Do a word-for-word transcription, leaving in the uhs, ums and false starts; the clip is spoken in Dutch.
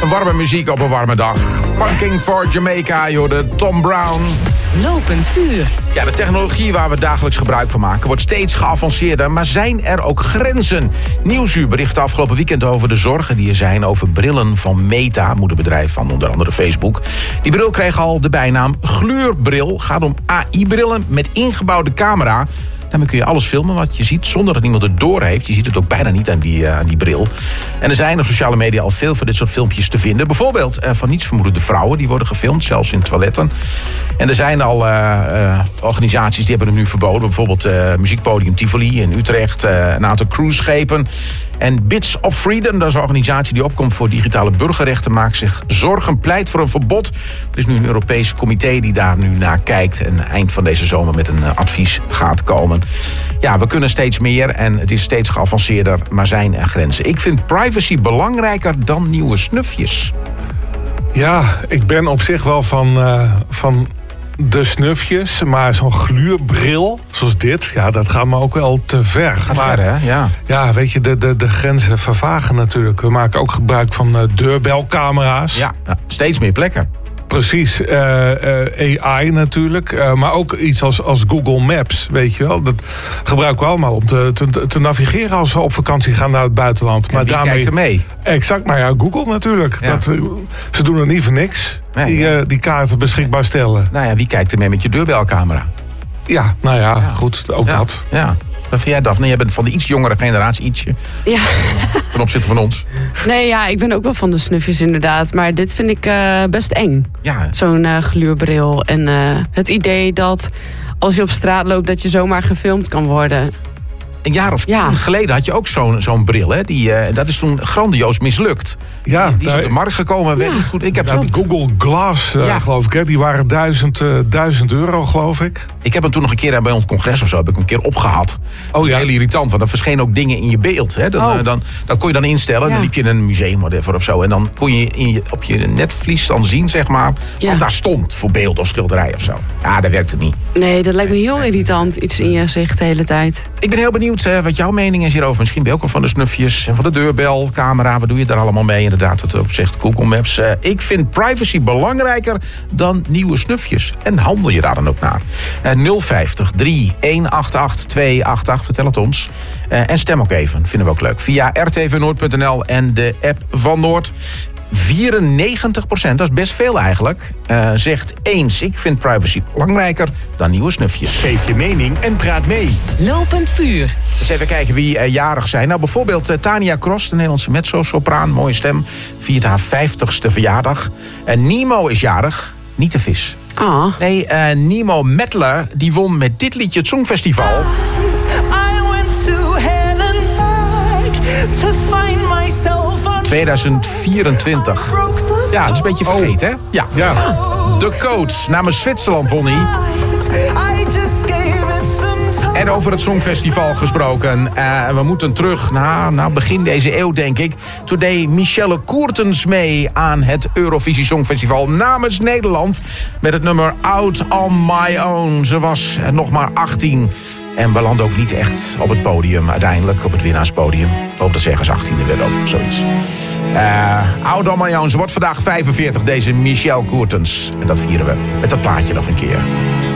Een warme muziek op een warme dag. Funking for Jamaica, je hoorde Tom Brown. Lopend vuur. Ja, de technologie waar we dagelijks gebruik van maken wordt steeds geavanceerder, maar zijn er ook grenzen? Nieuwsuur berichtte afgelopen weekend over de zorgen die er zijn over brillen van Meta, moederbedrijf van onder andere Facebook. Die bril kreeg al de bijnaam gluurbril. Gaat om A I-brillen met ingebouwde camera. Daarmee kun je alles filmen wat je ziet zonder dat iemand het door heeft. Je ziet het ook bijna niet aan die, uh, aan die bril. En er zijn op sociale media al veel van dit soort filmpjes te vinden. Bijvoorbeeld uh, van nietsvermoedende vrouwen. Die worden gefilmd, zelfs in toiletten. En er zijn al uh, uh, organisaties die hebben het nu verboden. Bijvoorbeeld uh, Muziekpodium Tivoli in Utrecht. Uh, een aantal cruiseschepen. En Bits of Freedom, dat is een organisatie die opkomt voor digitale burgerrechten, maakt zich zorgen, pleit voor een verbod. Er is nu een Europees comité die daar nu naar kijkt en eind van deze zomer met een advies gaat komen. Ja, we kunnen steeds meer en het is steeds geavanceerder, maar zijn er grenzen. Ik vind privacy belangrijker dan nieuwe snufjes. Ja, ik ben op zich wel van, uh, van de snufjes, maar zo'n gluurbril zoals dit, ja, dat gaat me ook wel te ver. Gaat maar, ver, hè? Ja. Ja, weet je, de, de, de grenzen vervagen natuurlijk. We maken ook gebruik van uh, deurbelcamera's. Ja, ja, steeds meer plekken. Precies, uh, uh, A I natuurlijk, uh, maar ook iets als, als Google Maps, weet je wel. Dat gebruiken we allemaal om te, te, te navigeren als we op vakantie gaan naar het buitenland. En maar wie daarmee, kijkt er mee? Exact, maar ja, Google natuurlijk. Ja. Dat, uh, ze doen er niet voor niks, Nee, die, ja. uh, die kaarten beschikbaar stellen. Nou ja, wie kijkt er mee met je deurbelcamera? Ja, nou ja, ja. goed, ook Ja, dat. ja. Wat vind jij, Daphne? Jij bent van de iets jongere generatie, ietsje. Ja. Ten opzichte van ons. Nee, ja, ik ben ook wel van de snufjes inderdaad. Maar dit vind ik uh, best eng. Ja. Zo'n uh, gluurbril. En uh, het idee dat als je op straat loopt, dat je zomaar gefilmd kan worden. Een jaar of tien Ja. geleden had je ook zo'n zo'n bril. Hè? Die, uh, dat is toen grandioos mislukt. Ja, die, die is daar- op de markt gekomen en werd Ja. niet goed. Ik heb, Ja, zo'n- die Google Glass, uh, Ja. geloof ik, hè, die waren duizend, uh, duizend euro, geloof ik. ik heb hem toen nog een keer bij ons congres of zo heb ik hem een keer opgehad. Dat is ja. heel irritant, want dan verschenen ook dingen in je beeld. Hè? Dan, Oh. uh, dan, dat kon je dan instellen. Ja. Dan liep je in een museum whatever of zo. En dan kon je, in je op je netvlies dan zien, zeg maar, Ja. wat daar stond voor beeld of schilderij of zo. Ja, dat werkte niet. Nee, dat lijkt me heel irritant. Iets in je gezicht de hele tijd. Ik ben heel benieuwd uh, wat jouw mening is hierover. Misschien ben je ook al van de snufjes en van de deurbel, camera. Wat doe je daar allemaal mee? Inderdaad, wat erop zegt Google Maps. Uh, ik vind privacy belangrijker dan nieuwe snufjes. En handel je daar dan ook naar? Uh, nul vijftig drie een acht acht twee acht acht, vertel het ons. Uh, en stem ook even, vinden we ook leuk. Via r t v noord punt n l en de app van Noord. vierennegentig procent, dat is best veel eigenlijk, uh, zegt eens. Ik vind privacy belangrijker dan nieuwe snufjes. Geef je mening en praat mee. Lopend vuur. Dus even kijken wie uh, jarig zijn. Nou, bijvoorbeeld uh, Tania Cross, de Nederlandse mezzo-sopraan, mooie stem, viert haar vijftigste verjaardag. En Nemo is jarig, niet de vis. Ah. Nee, uh, Nemo Mettler, die won met dit liedje het Songfestival. I went to hell and back to find myself on tweeduizend vierentwintig. Ja, dat is een beetje vergeten, hè? Ja. Ja. De Coach, namens Zwitserland won hij. I just gave it some time. En over het Songfestival gesproken. Uh, we moeten terug naar, naar begin deze eeuw, denk ik. Toen deed Michelle Koertens mee aan het Eurovisie Songfestival namens Nederland. Met het nummer Out on My Own. Ze was nog maar achttien. En belandde ook niet echt op het podium, uiteindelijk op het winnaarspodium. Of dat zeggen ze achttiende werd ook, zoiets. Uh, Out on My Own. Ze wordt vandaag vijfenveertig, deze Michelle Koertens. En dat vieren we met dat plaatje nog een keer.